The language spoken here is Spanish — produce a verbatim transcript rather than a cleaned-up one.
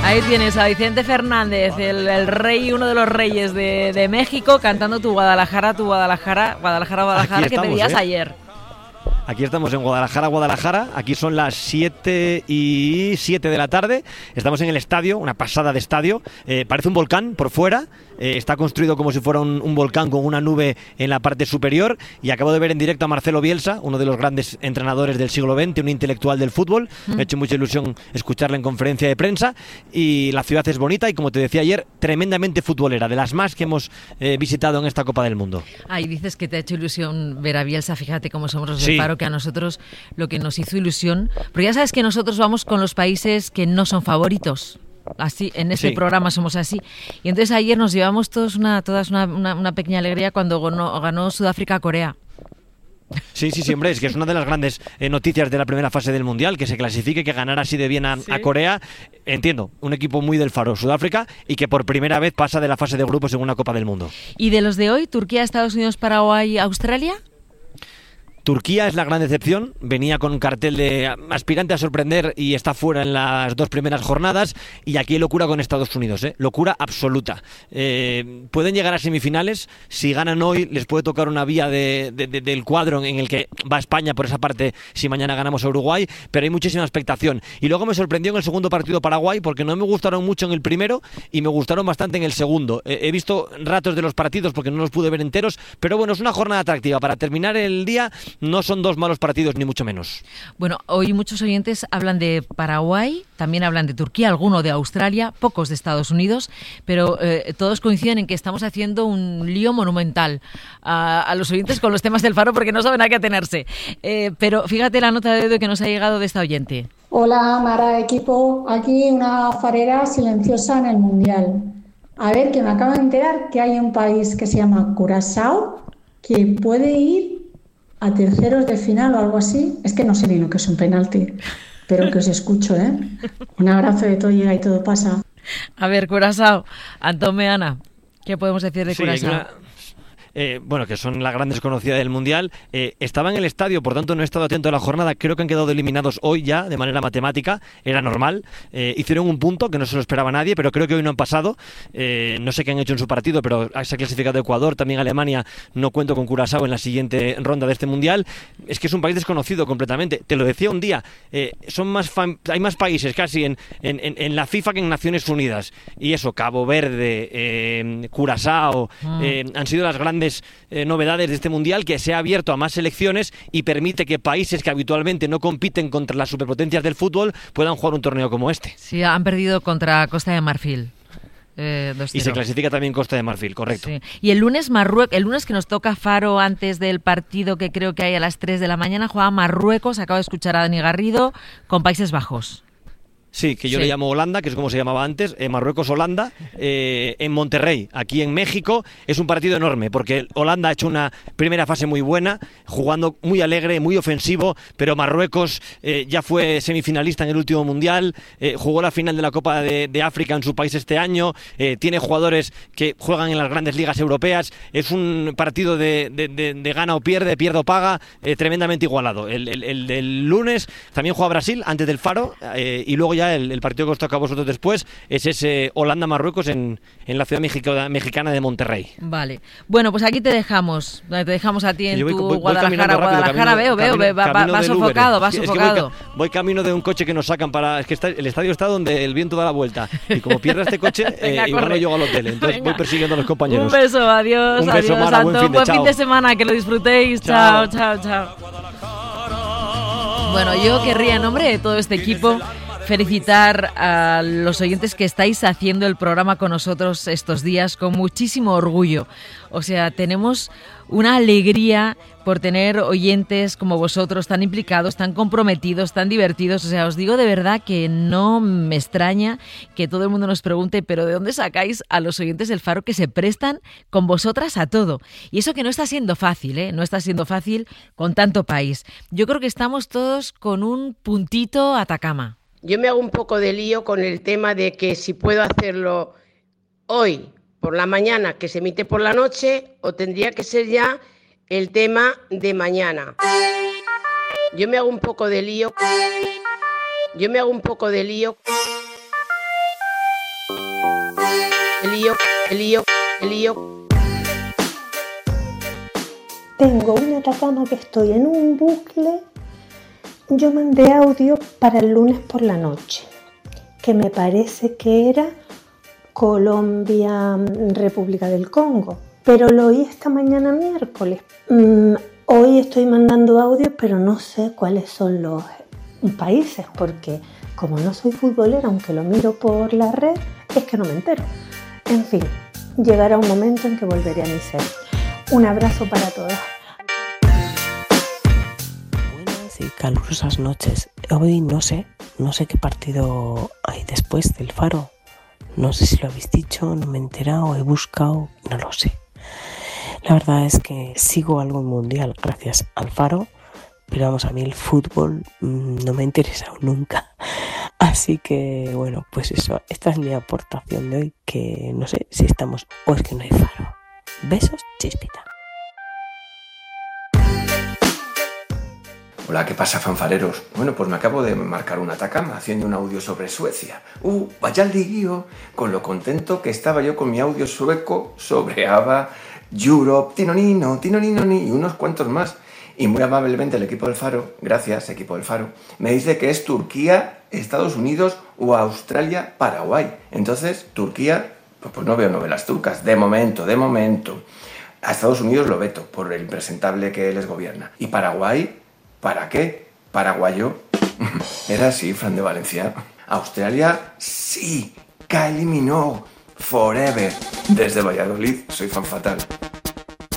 Ahí tienes a Vicente Fernández, el, el rey, uno de los reyes de, de México, cantando tu Guadalajara, tu Guadalajara, Guadalajara, Guadalajara, que pedías ¿eh? ayer. Aquí estamos en Guadalajara, Guadalajara. Aquí son las siete y siete de la tarde. Estamos en el estadio, una pasada de estadio. Eh, parece un volcán por fuera. Eh, está construido como si fuera un, un volcán con una nube en la parte superior. Y acabo de ver en directo a Marcelo Bielsa, uno de los grandes entrenadores del siglo veinte, un intelectual del fútbol. Mm. Me ha hecho mucha ilusión escucharle en conferencia de prensa. Y la ciudad es bonita y, como te decía ayer, tremendamente futbolera, de las más que hemos eh, visitado en esta Copa del Mundo. Ah, y dices que te ha hecho ilusión ver a Bielsa. Fíjate cómo somos los sí. del Faro, que a nosotros lo que nos hizo ilusión, porque ya sabes que nosotros vamos con los países que no son favoritos. Así, en este sí. programa somos así. Y entonces ayer nos llevamos todos una, todas una, una, una pequeña alegría cuando ganó, ganó Sudáfrica a Corea. Sí, sí, sí, hombre, es que es una de las grandes eh, noticias de la primera fase del Mundial, que se clasifique, que ganara así de bien a, ¿sí? a Corea. Entiendo, un equipo muy del Faro, Sudáfrica, y que por primera vez pasa de la fase de grupos en una Copa del Mundo. ¿Y de los de hoy, Turquía, Estados Unidos, Paraguay, Australia? Turquía es la gran decepción, venía con un cartel de aspirante a sorprender y está fuera en las dos primeras jornadas, y aquí hay locura con Estados Unidos, ¿eh? locura absoluta. Eh, pueden llegar a semifinales, si ganan hoy les puede tocar una vía de, de, de, del cuadro en el que va España por esa parte si mañana ganamos a Uruguay, pero hay muchísima expectación. Y luego me sorprendió en el segundo partido Paraguay, porque no me gustaron mucho en el primero y me gustaron bastante en el segundo. Eh, he visto ratos de los partidos porque no los pude ver enteros, pero bueno, es una jornada atractiva para terminar el día. No son dos malos partidos, ni mucho menos. Bueno, hoy muchos oyentes hablan de Paraguay, también hablan de Turquía, alguno de Australia, pocos de Estados Unidos, pero eh, todos coinciden en que estamos haciendo un lío monumental a, a los oyentes con los temas del Faro, porque no saben a qué atenerse. Eh, pero fíjate la nota de audio que nos ha llegado de esta oyente. Hola, Mara, equipo. Aquí una farera silenciosa en el Mundial. A ver, que me acabo de enterar que hay un país que se llama Curazao que puede ir a terceros de final o algo así. Es que no sé ni lo que es un penalti, pero que os escucho, ¿eh? Un abrazo, de todo llega y todo pasa. A ver, Curazao, Antón Meana, ¿qué podemos decir de sí, Curazao? Una... Eh, bueno, que son la gran desconocida del Mundial. Eh, estaba en el estadio, por tanto no he estado atento a la jornada. Creo que han quedado eliminados hoy ya, de manera matemática. Era normal. Eh, hicieron un punto que no se lo esperaba nadie, pero creo que hoy no han pasado. Eh, no sé qué han hecho en su partido, pero se ha clasificado Ecuador, también Alemania. No cuento con Curazao en la siguiente ronda de este Mundial. Es que es un país desconocido completamente. Te lo decía un día. Eh, son más fam- hay más países casi en, en, en la FIFA que en Naciones Unidas. Y eso, Cabo Verde, eh, Curazao, mm. eh, han sido las grandes Eh, novedades de este Mundial, que se ha abierto a más selecciones y permite que países que habitualmente no compiten contra las superpotencias del fútbol puedan jugar un torneo como este. Sí, han perdido contra Costa de Marfil. Eh, y se clasifica también Costa de Marfil, correcto. Sí. Y el lunes Marruecos, el lunes que nos toca Faro antes del partido que creo que hay a las tres de la mañana, juega Marruecos, acabo de escuchar a Dani Garrido, con Países Bajos. Sí, que yo sí. le llamo Holanda, que es como se llamaba antes, eh, Marruecos-Holanda, eh, en Monterrey, aquí en México. Es un partido enorme, porque Holanda ha hecho una primera fase muy buena, jugando muy alegre, muy ofensivo, pero Marruecos eh, ya fue semifinalista en el último Mundial, eh, jugó la final de la Copa de, de África en su país este año, eh, tiene jugadores que juegan en las grandes ligas europeas. Es un partido de, de, de, de gana o pierde, pierde o paga, eh, tremendamente igualado. El, el, el, el lunes también juega Brasil, antes del Faro, eh, y luego ya El, el partido que os toca a vosotros después es ese Holanda-Marruecos en, en la ciudad mexica, mexicana de Monterrey. Vale. Bueno, pues aquí te dejamos. Te dejamos a ti en voy, tu voy, voy Guadalajara. Rápido, Guadalajara, camino, veo, veo, va, va, va sofocado, va sofocado. Es que voy, voy camino de un coche que nos sacan para... Es que está, el estadio está donde el viento da la vuelta. Y como pierda este coche, Venga, eh, igual no llego al hotel. Entonces Venga. voy persiguiendo a los compañeros. Un beso, adiós, un adiós, beso, Mara, Anton. buen fin de, buen fin de semana, que lo disfrutéis. Chao, chao, chao. Bueno, yo querría, en nombre de todo este equipo, felicitar a los oyentes que estáis haciendo el programa con nosotros estos días con muchísimo orgullo. O sea, tenemos una alegría por tener oyentes como vosotros tan implicados, tan comprometidos, tan divertidos. O sea, os digo de verdad que no me extraña que todo el mundo nos pregunte, pero ¿de dónde sacáis a los oyentes del Faro que se prestan con vosotras a todo? Y eso que no está siendo fácil, ¿eh? No está siendo fácil con tanto país. Yo creo que estamos todos con un puntito Atacama. Yo me hago un poco de lío con el tema de que si puedo hacerlo hoy por la mañana, que se emite por la noche, o tendría que ser ya el tema de mañana. Yo me hago un poco de lío. Yo me hago un poco de lío. lío, el lío, el lío. Tengo una Atacama que estoy en un bucle. Yo mandé audio para el lunes por la noche, que me parece que era Colombia, República del Congo, pero lo oí esta mañana miércoles. Mm, hoy estoy mandando audios, pero no sé cuáles son los países, porque como no soy futbolera, aunque lo miro por la red, es que no me entero. En fin, llegará un momento en que volveré a mi ser. Un abrazo para todos. Buenas y calurosas noches. Hoy no sé, no sé qué partido hay después del Faro. No sé si lo habéis dicho, no me he enterado, he buscado, no lo sé. La verdad es que sigo algo en mundial gracias al Faro, pero vamos, a mí el fútbol mmm, no me ha interesado nunca. Así que bueno, pues eso, esta es mi aportación de hoy, que no sé si estamos o es que no hay Faro. Besos, Chispita. Hola, ¿qué pasa, fanfareros? Bueno, pues me acabo de marcar una Atacama haciendo un audio sobre Suecia. ¡Uh, vaya el liguío! Con lo contento que estaba yo con mi audio sueco sobre ABBA, Europe, Tinonino, Tinonino y unos cuantos más. Y muy amablemente el equipo del Faro, gracias, equipo del Faro, me dice que es Turquía, Estados Unidos o Australia, Paraguay. Entonces, Turquía, pues no veo novelas turcas, de momento, de momento. A Estados Unidos lo veto por el impresentable que les gobierna. Y Paraguay, ¿para qué? Paraguayo. Era así, Fran de Valencia. Australia, sí, que eliminó. Forever. Desde Valladolid, soy fan fatal.